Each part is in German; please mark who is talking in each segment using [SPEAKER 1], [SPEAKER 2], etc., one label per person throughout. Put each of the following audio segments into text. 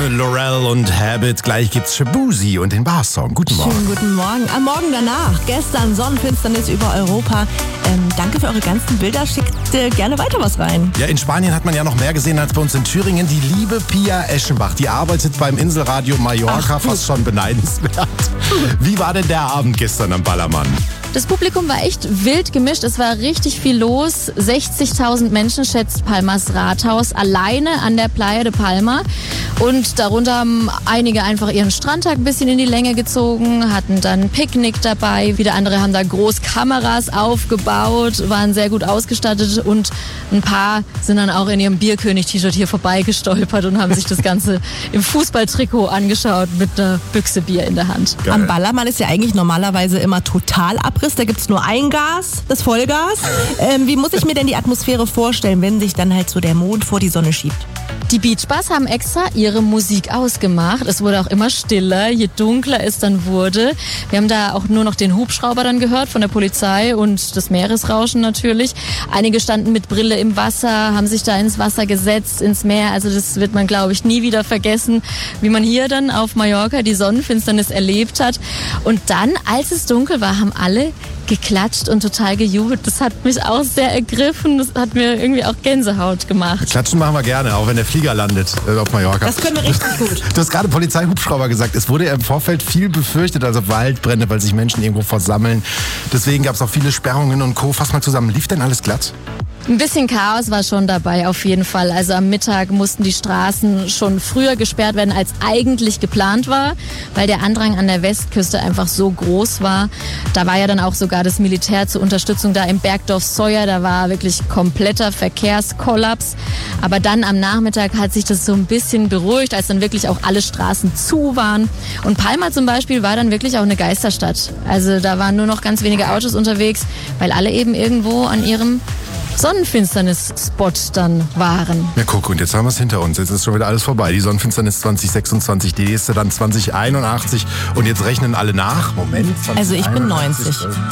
[SPEAKER 1] Laurel und Habit. Gleich gibt's Shabuzi und den Barsong. Guten Morgen.
[SPEAKER 2] Schönen guten Morgen. Am Morgen danach, gestern Sonnenfinsternis über Europa. Danke für eure ganzen Bilder. Schickt gerne weiter was rein.
[SPEAKER 1] Ja, in Spanien hat man ja noch mehr gesehen als bei uns in Thüringen. Die liebe Pia Eschenbach, die arbeitet beim Inselradio Mallorca, fast schon beneidenswert. Wie war denn der Abend gestern am Ballermann?
[SPEAKER 3] Das Publikum war echt wild gemischt. Es war richtig viel los. 60.000 Menschen schätzt Palmas Rathaus alleine an der Playa de Palma. Und darunter haben einige einfach ihren Strandtag ein bisschen in die Länge gezogen, hatten dann Picknick dabei. Wieder andere haben da groß Kameras aufgebaut, waren sehr gut ausgestattet. Und ein paar sind dann auch in ihrem Bierkönig-T-Shirt hier vorbeigestolpert und haben sich das Ganze im Fußballtrikot angeschaut mit einer Büchse Bier in der Hand.
[SPEAKER 2] Geil. Am Ballermann ist ja eigentlich normalerweise immer total Abriss. Da gibt es nur ein Gas, das Vollgas. Wie muss ich mir denn die Atmosphäre vorstellen, wenn sich dann halt so der Mond vor die Sonne schiebt?
[SPEAKER 3] Die Beachbars haben extra ihre Musik ausgemacht. Es wurde auch immer stiller, je dunkler es dann wurde. Wir haben da auch nur noch den Hubschrauber dann gehört von der Polizei und das Meeresrauschen natürlich. Einige standen mit Brille im Wasser, haben sich da ins Wasser gesetzt, ins Meer. Also das wird man, glaube ich, nie wieder vergessen, wie man hier dann auf Mallorca die Sonnenfinsternis erlebt hat. Und dann, als es dunkel war, haben alle geklatscht und total gejubelt. Das hat mich auch sehr ergriffen. Das hat mir irgendwie auch Gänsehaut gemacht.
[SPEAKER 1] Klatschen machen wir gerne, auch wenn der Flieger landet auf Mallorca.
[SPEAKER 2] Das können wir richtig gut.
[SPEAKER 1] Du hast gerade Polizeihubschrauber gesagt. Es wurde ja im Vorfeld viel befürchtet, also Waldbrände, weil sich Menschen irgendwo versammeln. Deswegen gab es auch viele Sperrungen und Co. Fass mal zusammen. Lief denn alles glatt?
[SPEAKER 3] Ein bisschen Chaos war schon dabei, auf jeden Fall. Also am Mittag mussten die Straßen schon früher gesperrt werden, als eigentlich geplant war, weil der Andrang an der Westküste einfach so groß war. Da war ja dann auch sogar das Militär zur Unterstützung da im Bergdorf Sawyer. Da war wirklich kompletter Verkehrskollaps. Aber dann am Nachmittag hat sich das so ein bisschen beruhigt, als dann wirklich auch alle Straßen zu waren. Und Palma zum Beispiel war dann wirklich auch eine Geisterstadt. Also da waren nur noch ganz wenige Autos unterwegs, weil alle eben irgendwo an ihrem Sonnenfinsternis-Spot dann waren.
[SPEAKER 1] Ja, guck, und jetzt haben wir es hinter uns. Jetzt ist schon wieder alles vorbei. Die Sonnenfinsternis 2026, die nächste dann 2081. Und jetzt rechnen alle nach. Moment.
[SPEAKER 2] Also ich bin 90.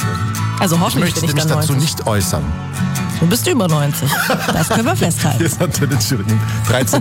[SPEAKER 2] Also hoffentlich bin ich dann 90.
[SPEAKER 1] Ich möchte mich dazu nicht äußern.
[SPEAKER 2] Du bist über 90. Das können wir festhalten.
[SPEAKER 1] Hier ist Antenne Thüringen. 13